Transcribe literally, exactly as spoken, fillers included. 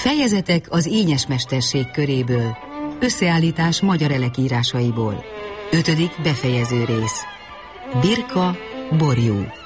Fejezetek az ínyes mesterség köréből. Összeállítás magyar elekírásaiból. Ötödik befejező rész. Birka, borjú.